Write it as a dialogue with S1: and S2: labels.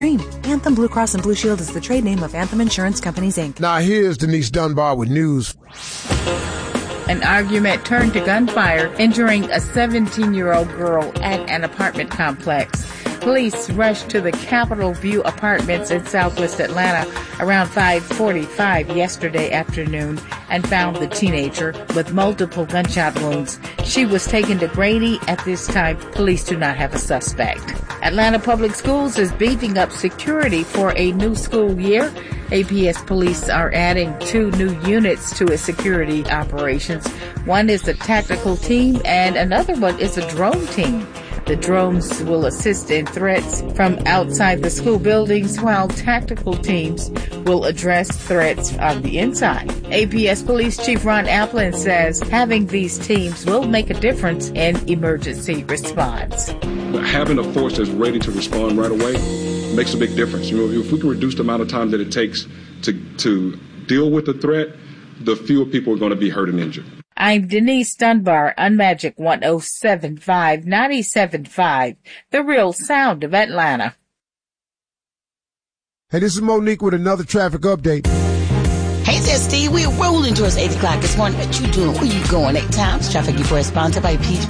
S1: Anthem Blue Cross and Blue Shield is the trade name of Anthem Insurance Companies, Inc.
S2: Now here's Denise Dunbar with news.
S3: An argument turned to gunfire, injuring a 17-year-old girl at an apartment complex. Police rushed to the Capitol View Apartments in southwest Atlanta around 5:45 yesterday afternoon and found the teenager with multiple gunshot wounds. She was taken to Grady. At this time, police do not have a suspect. Atlanta Public Schools is beefing up security for a new school year. APS Police are adding 2 new units to its security operations. One is a tactical team and another one is a drone team. The drones will assist in threats from outside the school buildings, while tactical teams will address threats on the inside. APS Police Chief Ron Applin says having these teams will make a difference in emergency response.
S4: Having a force that's ready to respond right away makes a big difference. If we can reduce the amount of time that it takes to deal with the threat, the fewer people are going to be hurt and injured.
S3: I'm Denise Dunbar on Magic 107.5, 97.5, the real sound of Atlanta.
S2: Hey, this is Monique with another traffic update.
S5: Hey there, Steve. We're rolling towards 8 o'clock this morning. What you doing? Where you going? 8 times. Traffic report sponsored by Peach